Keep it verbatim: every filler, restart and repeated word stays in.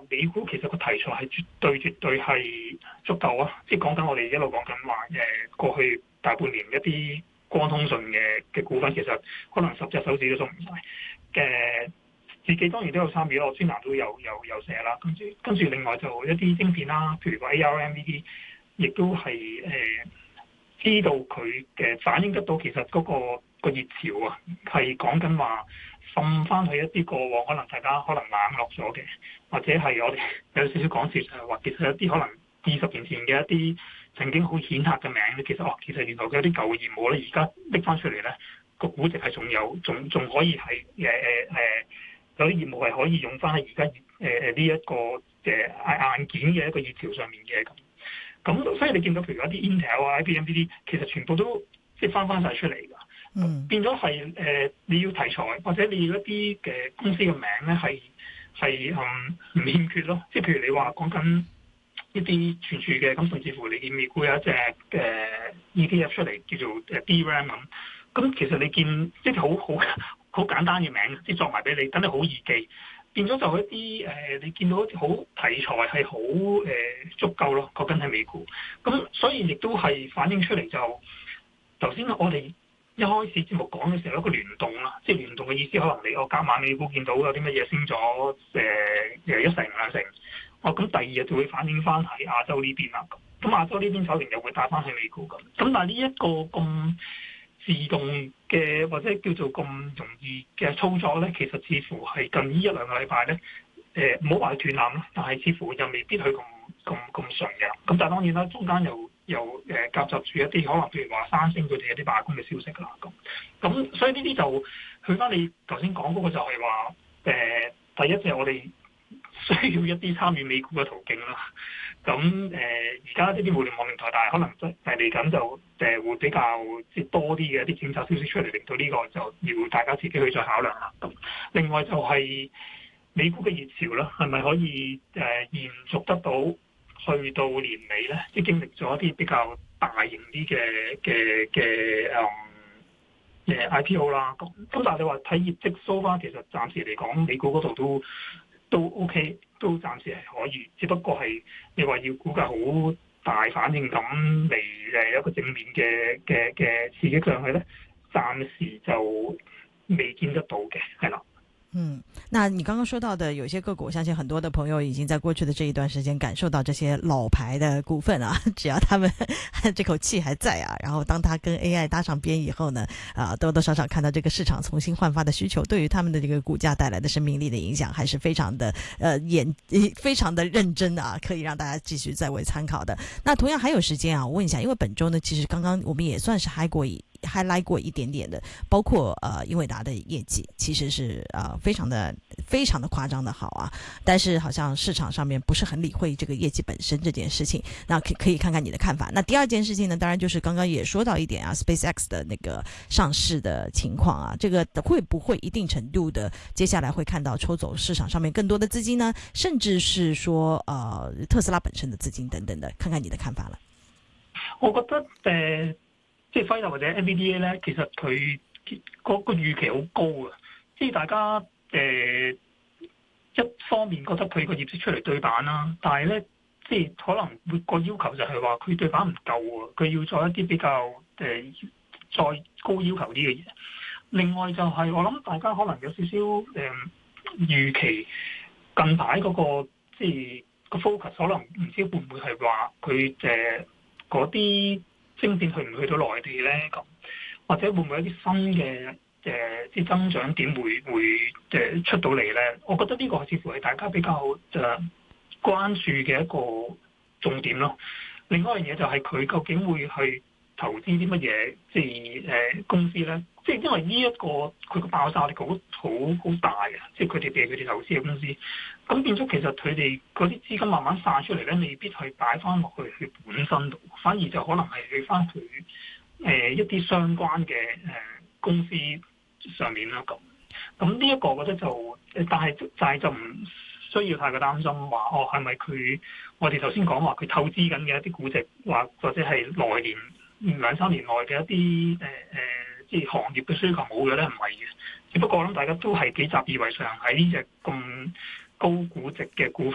美股其實個題材係絕對絕對係足夠啊！即係講緊我哋一路講緊話誒，過去大半年一啲光通訊嘅嘅股份，其實可能十隻手指都數唔晒嘅。自己當然都有參與咯，我專欄都有有有寫啦。跟住跟住另外就一啲晶片啦，譬如話 A R M 呢啲，亦都係誒、呃、知道佢嘅反映得到其實嗰、那個個熱潮啊，係講緊話滲翻去一啲過往可能大家可能冷落咗嘅，或者係我哋有少少講笑就係話，其實一啲可能二十年前嘅一啲曾經好顯赫嘅名咧，其實哦，其實原來佢有啲舊嘅業務咧，而家拎翻出嚟咧，個估值係仲有，仲仲可以係誒誒誒有啲業務係可以用翻喺而家誒誒呢一個誒硬硬件嘅一個熱潮上面嘅咁。咁所以你見到譬如一啲 Intel 啊、I B M 呢啲，其實全部都即係翻翻晒出嚟㗎。嗯，變咗係誒你要題材或者你要一啲嘅公司嘅名咧，係係嗯唔欠缺咯。即係譬如你話講緊一啲存儲嘅，咁甚至乎你見美股有一隻嘅 E T F 出嚟叫做誒 D RAM 咁。咁其實你見即係好好好簡單嘅名，即係作埋俾你，等你好易記。變咗就一啲誒、呃，你見到一啲好題材係好誒足夠咯，講緊係美股。咁所以亦都係反映出嚟就頭先我哋一開始節目講嘅時候有一個聯動啦，即係聯動嘅意思，可能你我隔晚美股見到有啲乜嘢升咗誒誒一成兩成，哦咁第二日就會反映翻喺亞洲呢邊啦。咁亞洲呢邊首年又會帶翻去美股咁。咁但係呢一個咁自動嘅或者叫做咁容易嘅操作咧，其實似乎係近呢一兩個禮拜咧，誒唔好話斷纜咯，但係似乎又未必去咁咁咁順嘅。咁但係當然啦，中間又又誒夾雜住一啲可能譬如話三星佢哋一啲罷工嘅消息啦。咁咁所以呢啲就去翻你頭先講嗰個就係話誒第一隻我哋需要一啲參與美股嘅途徑啦。咁誒而家呢啲互聯網平台，但係可能即係嚟緊就誒會比較即係多啲嘅一啲政策消息出嚟，令到呢個就要大家自己去再考量啦。咁另外就係美股嘅熱潮啦，係咪可以誒延續得到去到年尾咧？即係經歷咗一啲比較大型啲嘅嘅嘅誒誒 I P O 啦。咁咁但係你話睇業績 so far，其實暫時嚟講，美股嗰度都都 OK。都暫時係可以，只不過係你話要估計好大反應咁嚟誒一個正面嘅嘅嘅刺激上去咧，暫時就未見得到嘅，係啦。 嗯，那你剛剛說到的有些個股，我相信很多的朋友已經在過去的這一段時間感受到這些老牌的股份啊，只要他們這口氣還在啊，然後當他跟 A I 搭上邊以後呢，啊，多多少少看到這個市場重新煥發的需求，對於他們的這個股價帶來的生命力的影響，還是非常的呃嚴，非常的認真啊，可以讓大家繼續再為參考的。那同樣還有時間啊，我問一下，因為本周呢，其實剛剛我們也算是嗨過一。highlight 過一點點的，包括呃英偉達的業績其實是呃非常的非常的誇張的好啊，但是好像市場上面不是很理會這個業績本身這件事情，那可可以看看你的看法。那第二件事情呢，當然就是剛剛也說到一點啊 ，SpaceX 的那個上市的情況啊，這個會不會一定程度的接下來會看到抽走市場上面更多的資金呢？甚至是說呃特斯拉本身的資金等等的，看看你的看法了。 我覺得誒。呃即係輝達或者 N V D A 咧，其實佢個個預期好高啊！即係大家誒、呃、一方面覺得佢個業績出嚟對版啦，但係咧即係可能會個要求就係話佢對版唔夠啊，佢要做一啲比較誒、呃、再高要求啲嘅嘢。另外就係、是、我諗大家可能有少少誒、呃、預期近排嗰、那個即係個 focus 可能唔知會唔會係話佢誒嗰啲。晶片去唔去到內地咧？咁或者會唔會有啲新嘅誒啲增長點會會誒出到嚟咧？我覺得呢個似乎係大家比較誒關注嘅一個重點咯。另外一樣嘢就係佢究竟會去投資啲乜嘢即係誒公司咧？即係因為呢一個佢個爆炸力好好好大啊！即係佢哋俾佢哋投資嘅公司，咁變咗其實佢哋嗰啲資金慢慢散出嚟咧，未必去擺翻落去佢本身度，反而就可能係去翻佢誒一啲相關嘅誒公司上面啦。咁咁呢一個我覺得就誒，但係就係就唔需要太過擔心話哦，係咪佢我哋頭先講話佢透支緊嘅一啲估值，或或者係來年兩三年內嘅一啲誒誒。呃即係行業嘅需求冇嘅咧，唔係嘅。只不過我諗大家都係幾習以為常喺呢隻咁高估值嘅股份